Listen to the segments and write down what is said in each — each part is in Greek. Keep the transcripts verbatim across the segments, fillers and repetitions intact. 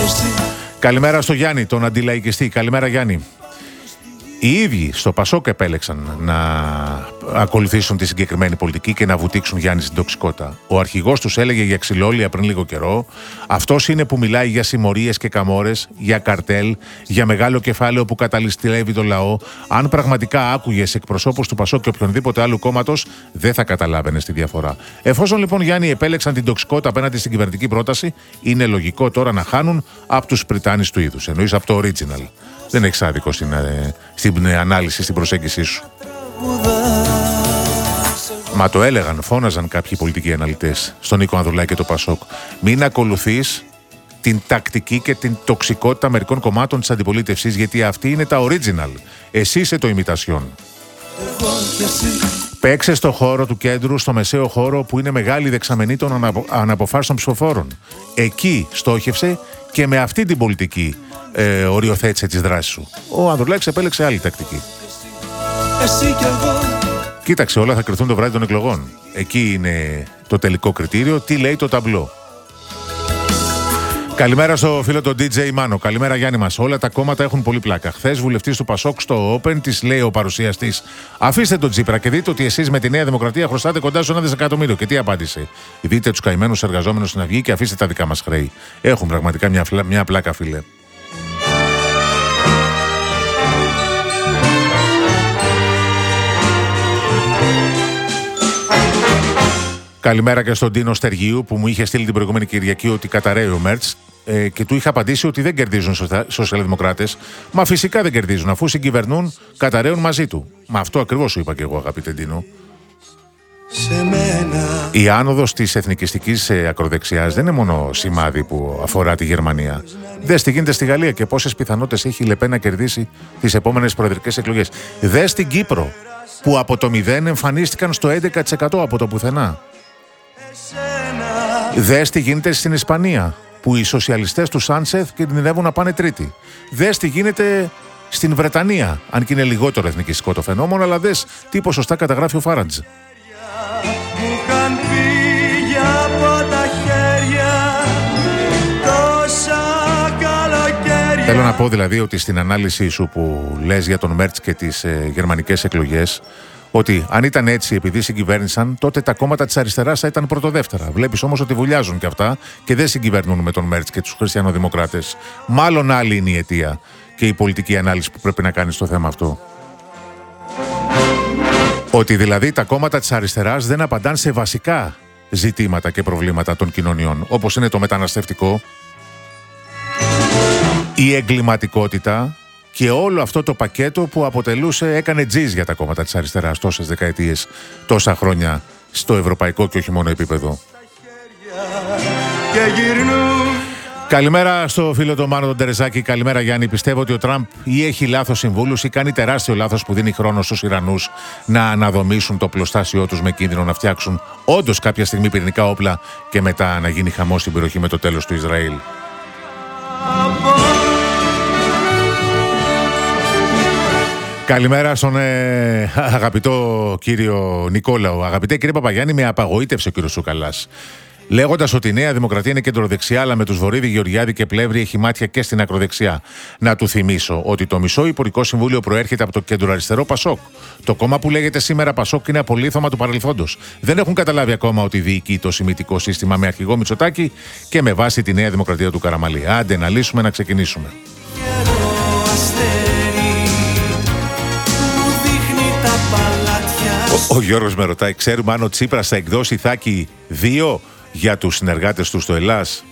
Καλημέρα στο Γιάννη, τον αντιλαϊκιστή. Καλημέρα Γιάννη. Οι ίδιοι στο Πασόκ επέλεξαν να ακολουθήσουν τη συγκεκριμένη πολιτική και να βουτήξουν Γιάννη στην τοξικότητα. Ο αρχηγός τους έλεγε για ξυλόλια πριν λίγο καιρό. Αυτός είναι που μιλάει για συμμορίες και καμόρες, για καρτέλ, για μεγάλο κεφάλαιο που καταλυστηλεύει το λαό. Αν πραγματικά άκουγες εκπροσώπους του Πασόκ και οποιονδήποτε άλλου κόμματος, δεν θα καταλάβαινες τη διαφορά. Εφόσον λοιπόν Γιάννη επέλεξαν την τοξικότητα απέναντι στην κυβερνητική πρόταση, είναι λογικό τώρα να χάνουν από τους πριτάνεις του είδους. Εννοείς από το original. Δεν έχεις άδικο στην, στην ανάλυση, στην προσέγγιση σου. Μα το έλεγαν, φώναζαν κάποιοι πολιτικοί αναλυτές στον Νίκο Ανδρουλάκη και το Πασόκ. Μην ακολουθείς την τακτική και την τοξικότητα μερικών κομμάτων της αντιπολίτευσης, γιατί αυτή είναι τα original. Εσύ είσαι το ημιτασιόν. Παίξε στο χώρο του κέντρου, στο μεσαίο χώρο που είναι μεγάλη δεξαμενή των αναπο, αναποφάσεων ψηφοφόρων. Εκεί στόχευσε και με αυτή την πολιτική ε, οριοθέτησε τις δράσεις σου. Ο Ανδρουλάκης επέλεξε άλλη τακτική. Κοίταξε, όλα θα κρυθούν το βράδυ των εκλογών. Εκεί είναι το τελικό κριτήριο. Τι λέει το ταμπλό. Καλημέρα στο φίλο τον ντι τζέι Μάνο. Καλημέρα Γιάννη μας. Όλα τα κόμματα έχουν πολύ πλάκα. Χθες βουλευτής του Πασόκ στο Open της λέει ο παρουσιαστής: αφήστε τον Τσίπρα και δείτε ότι εσείς με τη Νέα Δημοκρατία χρωστάτε κοντά στο ένα δισεκατομμύριο. Και τι απάντησε? Δείτε τους καημένους εργαζόμενους στην Αυγή και αφήστε τα δικά μας χρέη. Έχουν πραγματικά μια, μια πλάκα, φίλε. Καλημέρα και στον Τίνο Στεργίου που μου είχε στείλει την προηγούμενη Κυριακή ότι καταραίει ο Μέρτς ε, και του είχα απαντήσει ότι δεν κερδίζουν σοσιαλδημοκράτες. Μα φυσικά δεν κερδίζουν, αφού συγκυβερνούν, καταραίουν μαζί του. Μα αυτό ακριβώς σου είπα και εγώ, αγαπητέ Τίνο. Η άνοδος της εθνικιστικής ακροδεξιάς δεν είναι μόνο σημάδι που αφορά τη Γερμανία. Δες τι γίνεται στη Γαλλία και πόσες πιθανότητες έχει η Λεπέ να κερδίσει τις επόμενες προεδρικές εκλογές. Δες στην Κύπρο που από το μηδέν εμφανίστηκαν στο έντεκα τοις εκατό από το πουθενά. Δες τι γίνεται στην Ισπανία, που οι σοσιαλιστές του Σάντσεθ κινδυνεύουν να πάνε τρίτη. Δες τι γίνεται στην Βρετανία, αν και είναι λιγότερο εθνικιστικό το φαινόμενο, αλλά δες τι ποσοστά καταγράφει ο Φάραντζ. Θέλω να πω δηλαδή ότι στην ανάλυση σου που λες για τον Μέρτς και τις ε, γερμανικές εκλογές, ότι αν ήταν έτσι επειδή συγκυβέρνησαν, τότε τα κόμματα της αριστεράς θα ήταν πρωτοδεύτερα. Βλέπεις όμως ότι βουλιάζουν και αυτά και δεν συγκυβερνούν με τον Μέρτς και τους χριστιανοδημοκράτες. Μάλλον άλλη είναι η αιτία και η πολιτική ανάλυση που πρέπει να κάνεις στο θέμα αυτό. Ότι δηλαδή τα κόμματα της αριστεράς δεν απαντάν σε βασικά ζητήματα και προβλήματα των κοινωνιών, όπως είναι το μεταναστευτικό, η εγκληματικότητα και όλο αυτό το πακέτο που αποτελούσε, έκανε τζιζ για τα κόμματα της αριστεράς τόσες δεκαετίες, τόσα χρόνια στο ευρωπαϊκό και όχι μόνο επίπεδο. Καλημέρα στο φίλο του Μάνο τον Τερεζάκη. Καλημέρα Γιάννη. Πιστεύω ότι ο Τραμπ ή έχει λάθος συμβούλους ή κάνει τεράστιο λάθος που δίνει χρόνο στους Ιρανούς να αναδομήσουν το πλωστάσιό τους με κίνδυνο να φτιάξουν όντως κάποια στιγμή πυρηνικά όπλα και μετά να γίνει χαμός στην περιοχή με το τέλος του Ισραήλ. Καλημέρα στον ε, αγαπητό κύριο Νικόλαο. Αγαπητέ κύριε Παπαγιάννη, με απαγοήτευσε ο κύριος Σουκαλάς, λέγοντας ότι η Νέα Δημοκρατία είναι κεντροδεξιά, αλλά με τους Βορύδη, Γεωργιάδη και Πλεύρη έχει μάτια και στην ακροδεξιά. Να του θυμίσω ότι το μισό Υπουργικό Συμβούλιο προέρχεται από το κεντροαριστερό Πασόκ. Το κόμμα που λέγεται σήμερα Πασόκ είναι απολύθωμα του παρελθόντος. Δεν έχουν καταλάβει ακόμα ότι διοικεί το συμμητικό σύστημα με αρχηγό Μητσοτάκη και με βάση τη Νέα Δημοκρατία του Καραμαλή. Άντε να λύσουμε, να ξεκινήσουμε. Ο, ο Γιώργος με ρωτάει, ξέρουμε αν ο Τσίπρας θα εκδώσει Θάκη δύο για τους συνεργάτες του στο Ελλάς.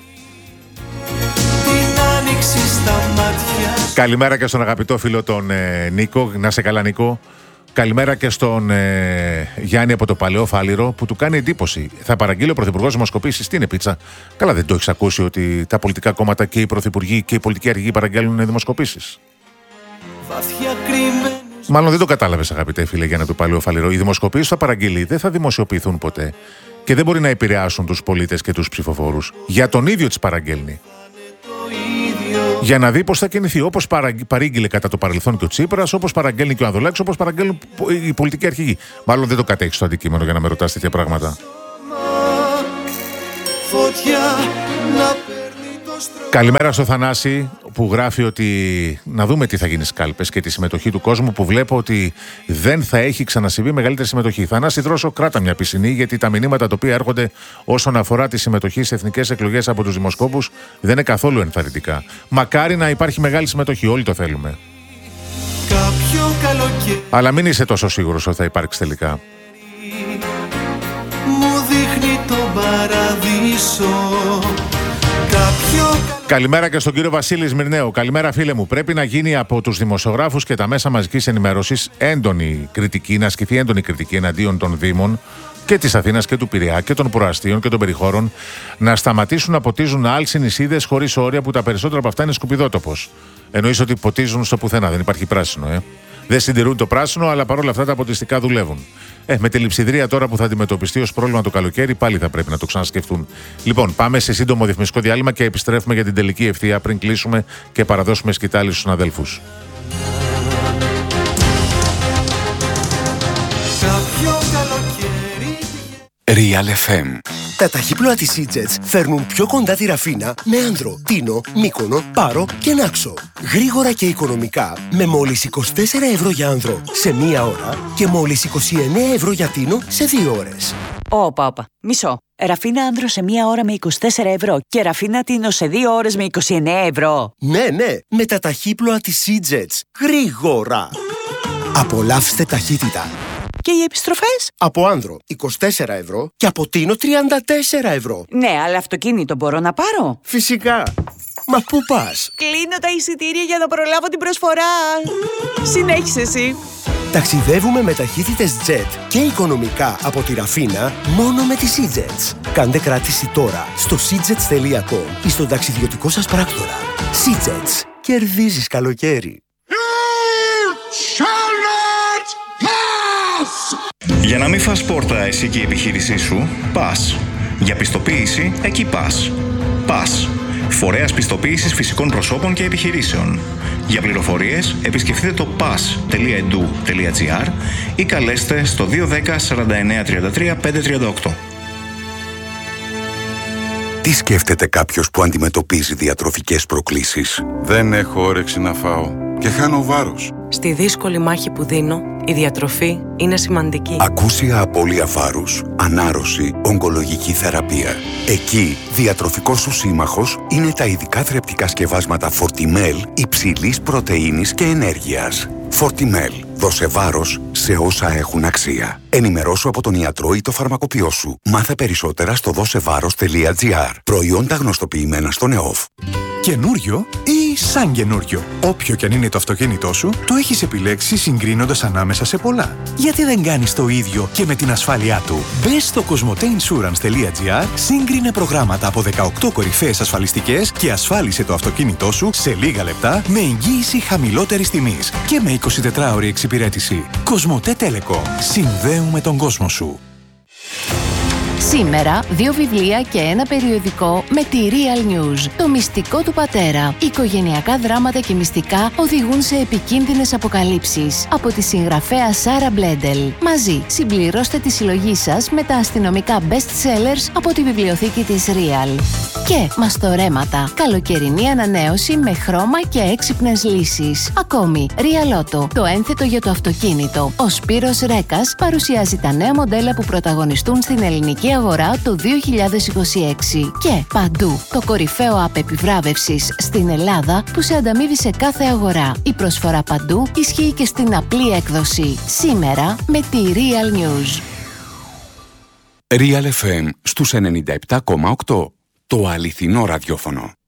Καλημέρα και στον αγαπητό φίλο τον ε, Νίκο. Να σε καλά Νίκο. Καλημέρα και στον ε, Γιάννη από το Παλαιό Φάληρο που του κάνει εντύπωση. Θα παραγγείλει ο Πρωθυπουργός δημοσκοπήσεις. Τι είναι πίτσα? Καλά, δεν το έχεις ακούσει ότι τα πολιτικά κόμματα και οι πρωθυπουργοί και οι πολιτικοί αρχηγοί παραγγέλνουν δημοσκοπήσεις? Μάλλον δεν το κατάλαβες, αγαπητέ φίλε Γιάννη του Παλαιό Φάληρο. Οι δημοσκοπήσεις θα παραγγείλει, δεν θα δημοσιοποιηθούν ποτέ και δεν μπορεί να επηρεάσουν τους πολίτες και τους ψηφοφόρους. Για τον ίδιο τις παραγγέλνει. Για να δει πώς θα κινηθεί. Όπως παρήγγειλε κατά το παρελθόν και ο Τσίπρας, όπως παραγγέλνει και ο Ανδρουλάκης, όπως παραγγέλνουν οι πολιτικοί αρχηγοί. Μάλλον δεν το κατέχεις το αντικείμενο για να με ρωτάς τέτοια πράγματα. Καλημέρα στο Θανάση που γράφει ότι να δούμε τι θα γίνει στις κάλπες και τη συμμετοχή του κόσμου, που βλέπω ότι δεν θα έχει ξανασυμβεί μεγαλύτερη συμμετοχή. Θανάση Δρόσο, κράτα μια πισινή, γιατί τα μηνύματα τα οποία έρχονται όσον αφορά τη συμμετοχή σε εθνικές εκλογές από τους δημοσκόπους δεν είναι καθόλου ενθαρρυντικά. Μακάρι να υπάρχει μεγάλη συμμετοχή, όλοι το θέλουμε. Αλλά μην είσαι τόσο σίγουρος ότι θα υπάρξει τελικά. Μου δείχνει τον παραδείσο. Καλημέρα και στον κύριο Βασίλη Σμυρνέου. Καλημέρα, φίλε μου. Πρέπει να γίνει από τους δημοσιογράφους και τα μέσα μαζικής ενημέρωσης έντονη κριτική, να ασκηθεί έντονη κριτική εναντίον των Δήμων και της Αθήνας και του Πειραιά και των προαστίων και των περιχώρων, να σταματήσουν να ποτίζουν άλσιν νησίδες χωρίς όρια, που τα περισσότερα από αυτά είναι σκουπιδότοπος. Εννοείς ότι ποτίζουν στο πουθενά, δεν υπάρχει πράσινο, ε. Δεν συντηρούν το πράσινο, αλλά παρόλα αυτά τα ποτιστικά δουλεύουν. Ε, με τη λειψιδρία τώρα που θα αντιμετωπιστεί ως πρόβλημα το καλοκαίρι, πάλι θα πρέπει να το ξανασκεφτούν. Λοιπόν, πάμε σε σύντομο διαφημιστικό διάλειμμα και επιστρέφουμε για την τελική ευθεία πριν κλείσουμε και παραδώσουμε σκητάλη στους συναδέλφους. Real εφ εμ. Τα ταχύπλοα της Seajets φέρνουν πιο κοντά τη Ραφίνα με Άνδρο, Τίνο, Μύκονο, Πάρο και Νάξο. Γρήγορα και οικονομικά, με μόλις είκοσι τέσσερα ευρώ για Άνδρο σε μία ώρα και μόλις είκοσι εννέα ευρώ για Τίνο σε δύο ώρες. Όπα, όπα. Μισό. Ραφίνα Άνδρο σε μία ώρα με είκοσι τέσσερα ευρώ και Ραφίνα Τίνο σε δύο ώρες με είκοσι εννέα ευρώ. Ναι, ναι, με τα ταχύπλοα της Seajets. Γρήγορα. Απολαύστε ταχύτητα. Και οι επιστροφές? Από Άνδρο είκοσι τέσσερα ευρώ και από Τίνο τριάντα τέσσερα ευρώ. Ναι, αλλά αυτοκίνητο μπορώ να πάρω? Φυσικά. Μα πού πας? Κλείνω τα εισιτήρια για να προλάβω την προσφορά. Συνέχισε εσύ. Ταξιδεύουμε με ταχύτητες Jet και οικονομικά από τη Ραφίνα μόνο με τη Seajets. Κάντε κράτηση τώρα στο seajets τελεία com ή στον ταξιδιωτικό σας πράκτορα. Seajets. Κερδίζεις καλοκαίρι. Για να μην φας πόρτα εσύ και η επιχείρησή σου, πας. Για πιστοποίηση, εκεί πας. Πας. Φορέας πιστοποίησης φυσικών προσώπων και επιχειρήσεων. Για πληροφορίες, επισκεφτείτε το πας τελεία e d u τελεία g r ή καλέστε στο δύο ένα μηδέν σαράντα εννέα τριάντα τρία πεντακόσια τριάντα οκτώ. Τι σκέφτεται κάποιος που αντιμετωπίζει διατροφικές προκλήσεις? Δεν έχω όρεξη να φάω και χάνω βάρος. Στη δύσκολη μάχη που δίνω, η διατροφή είναι σημαντική. Ακούσια απώλεια βάρους, ανάρρωση, ογκολογική θεραπεία. Εκεί, διατροφικός σου σύμμαχος είναι τα ειδικά θρεπτικά σκευάσματα Fortimel υψηλής πρωτεΐνης και ενέργειας. Fortimel. Δώσε βάρος σε όσα έχουν αξία. Ενημερώσου από τον ιατρό ή το φαρμακοποιό σου. Μάθε περισσότερα στο δώσεβάρος τελεία gr. Προϊόντα γνωστοποιημένα στον ΕΟΦ. Καινούριο ή σαν καινούριο? Όποιο και αν είναι το αυτοκίνητό σου, το έχεις επιλέξει συγκρίνοντας ανάμεσα σε πολλά. Γιατί δεν κάνεις το ίδιο και με την ασφάλειά του? Μπες στο κοσμοτέ ινσουρανς τελεία gr, σύγκρινε προγράμματα από δεκαοκτώ κορυφαίες ασφαλιστικές και ασφάλισε το αυτοκίνητό σου σε λίγα λεπτά με εγγύηση χαμηλότερης τιμής και με εικοσιτετράωρη εξυπηρέτηση. Κοσμοτέ Telecom. Συνδέουμε τον κόσμο σου. Σήμερα, δύο βιβλία και ένα περιοδικό με τη Real News. Το μυστικό του πατέρα. Οικογενειακά δράματα και μυστικά οδηγούν σε επικίνδυνες αποκαλύψεις. Από τη συγγραφέα Σάρα Μπλέντελ. Μαζί, συμπληρώστε τη συλλογή σας με τα αστυνομικά best sellers από τη βιβλιοθήκη της Real. Και μαστορέματα. Καλοκαιρινή ανανέωση με χρώμα και έξυπνες λύσεις. Ακόμη, Real Auto. Το ένθετο για το αυτοκίνητο. Ο Σπύρος Ρέκας παρουσιάζει τα νέα μοντέλα που πρωταγωνιστούν στην ελληνική αγορά το δύο χιλιάδες είκοσι έξι. Και παντού, το κορυφαίο app επιβράβευσης στην Ελλάδα που σε ανταμείβει σε κάθε αγορά. Η προσφορά παντού ισχύει και στην απλή έκδοση. Σήμερα με τη Real News. Real εφ εμ στους ενενήντα επτά κόμμα οκτώ. Το αληθινό ραδιόφωνο.